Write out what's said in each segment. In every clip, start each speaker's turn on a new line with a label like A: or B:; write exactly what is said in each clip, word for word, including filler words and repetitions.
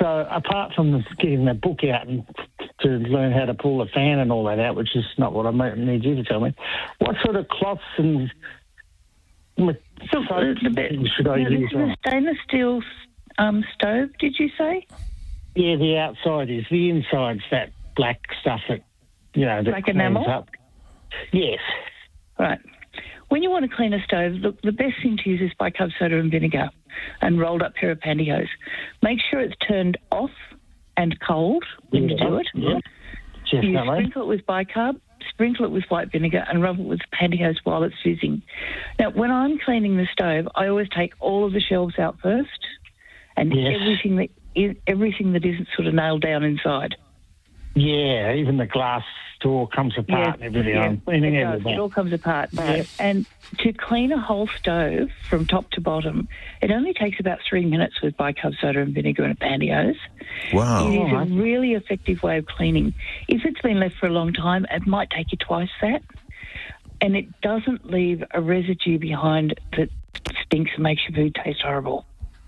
A: So apart from getting the book out and to learn how to pull the fan and all that out, which is not what I might need you to tell me, what sort of cloths and
B: So, uh, the bit,
A: should I
B: no,
A: use?
B: this is a stainless steel um, stove, did you say?
A: Yeah, the outside is. The inside's that black stuff that, you know, that
B: Like
A: cleans
B: enamel?
A: up. Yes.
B: Right. When you want to clean a stove, look, the best thing to use is bicarb soda and vinegar and rolled up pair of pantyhose. Make sure it's turned off and cold when
A: Yeah,
B: you do it.
A: yeah.
B: You
A: Definitely.
B: sprinkle it with bicarb, sprinkle it with white vinegar and rub it with pantyhose while it's fizzing. Now, when I'm cleaning the stove, I always take all of the shelves out first and
A: Yes.
B: everything that is, everything that isn't sort of nailed down inside.
A: Yeah, even the glass door comes apart and everything.
B: yeah,
A: I'm cleaning
B: it does.
A: everything.
B: It all comes apart.
A: Yeah.
B: And to clean a whole stove from top to bottom, it only takes about three minutes with bicarb soda and vinegar and a pantyhose.
C: Wow.
B: It is
A: Oh,
B: a really effective way of cleaning. If it's been left for a long time, it might take you twice that. And it doesn't leave a residue behind that stinks and makes your food taste horrible.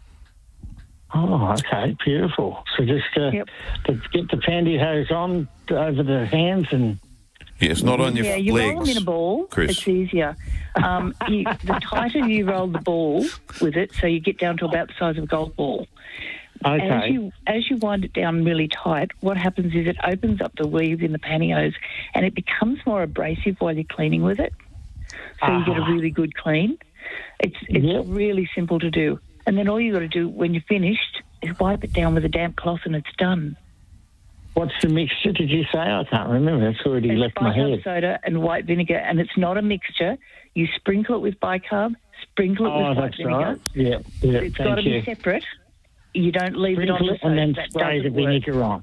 A: Oh, okay, beautiful. So just uh,
B: Yep.
A: to get the pantyhose on over the hands and...
C: Yes, not on your
B: Yeah, you roll them
C: legs.
B: in a ball.
C: Chris.
B: It's easier. Um, you, the tighter you roll the ball with it, so you get down to about the size of a golf ball. As
A: Okay.
B: you as you wind it down really tight, what happens is it opens up the weave in the pantyhose, and it becomes more abrasive while you're cleaning with it. So you get a
A: Ah.
B: really good clean. It's it's
A: Yep.
B: really simple to do, and then all you got to do when you're finished is wipe it down with a damp cloth, and it's done.
A: What's the mixture, did you say? I can't remember. It's already
B: It's
A: left my
B: bicarb
A: head.
B: soda and white vinegar, and it's not a mixture. You sprinkle it with bicarb, sprinkle it
A: Oh,
B: with white
A: that's
B: vinegar.
A: right. Yeah, yeah,
B: It's got to
A: thank
B: be
A: you.
B: separate. You don't leave it on
A: Sprinkle
B: the
A: it and then
B: stove. That
A: spray the
B: doesn't work.
A: vinegar on.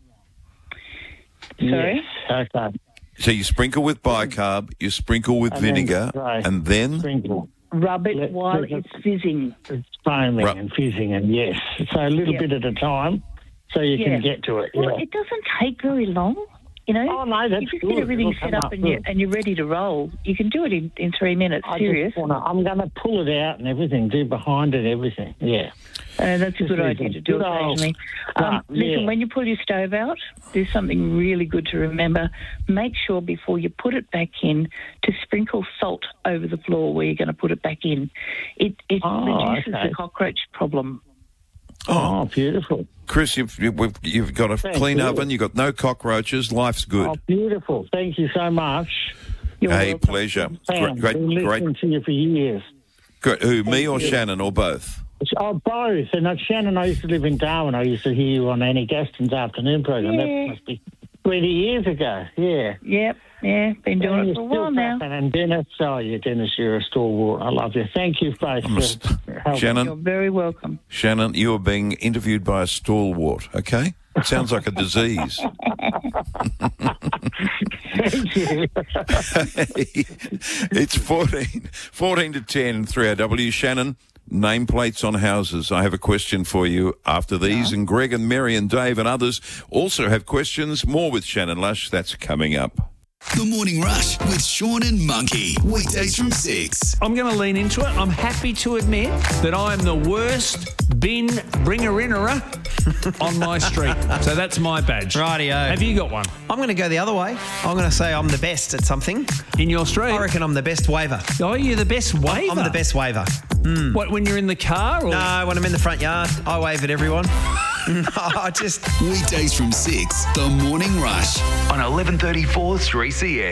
B: Sorry?
A: Yes, okay.
C: So you sprinkle with bicarb, you sprinkle with
A: And then
C: vinegar,
A: spray.
C: and then
A: Sprinkle.
B: Rub it
A: Let-
B: while
A: let it-
B: it's fizzing.
A: It's foaming
C: Right.
A: and fizzing and yes. So a little
B: Yeah.
A: bit at a time so you
B: Yeah.
A: can get to it.
B: Well,
A: Yeah.
B: it doesn't take very long. You know,
A: Oh, no, that's
B: you just
A: good.
B: get everything
A: It'll
B: set
A: come
B: up,
A: up
B: and, you,
A: good.
B: and you're ready to roll. You can do it in, in three minutes,
A: I
B: serious.
A: just wanna, I'm going to pull it out and everything, do behind it, everything. Yeah.
B: Uh, that's a good
A: Just
B: idea
A: easy.
B: to do
A: Good old
B: occasionally. Um,
A: start,
B: listen,
A: yeah.
B: when you pull your stove out, there's something really good to remember. Make sure before you put it back in to sprinkle salt over the floor where you're going to put it back in. It, it
A: Oh,
B: reduces
A: okay.
B: the cockroach problem.
A: Oh, beautiful.
C: Chris, you've you've, you've got a
A: Thank
C: clean
A: you.
C: oven, you've got no cockroaches, life's good.
A: Oh, beautiful. Thank you so much.
B: You're
C: Hey,
B: welcome.
C: pleasure.
A: Fan,
C: Great,
A: been
C: great,
A: listening
C: great,
A: to you for years.
C: great. Who, me or
A: you.
C: Shannon, or both?
A: Oh, both. And uh, Shannon, I used to live in Darwin. I used to hear you on Annie Gaston's afternoon program.
B: Yeah.
A: That must be twenty years ago. Yeah.
B: Yep, yeah, been doing
A: And
B: it
A: you're
B: for a
A: still
B: while now.
A: cracking. And Dennis, oh, yeah, Dennis, you're a stalwart. I love you. Thank you both
C: I'm a st-
A: for helping.
C: Shannon,
B: You're very welcome.
C: Shannon, you are being interviewed by a stalwart, okay? It sounds like a disease.
A: Thank you.
C: It's fourteen, fourteen to ten, three R W. Shannon, nameplates on houses. I have a question for you after these, and Greg and Mary and Dave and others also have questions. More with Shannon Lush. That's coming up.
D: The Morning Rush with Sean and Monkey. Weekdays from six.
E: I'm going to lean into it. I'm happy to admit that I am the worst bin bringer-innerer on my street. So that's my badge.
F: Rightio.
E: Have you got one
F: I'm going to go the other way. I'm going to say I'm the best at something.
E: in your street?
F: I reckon I'm the best waver.
E: Oh, you're the best waver.
F: I'm the best waver.
E: What, when you're in the car? Or?
F: No, when I'm in the front yard, I wave at everyone. I just...
D: Weekdays from six. The Morning Rush on eleven thirty-four three C S.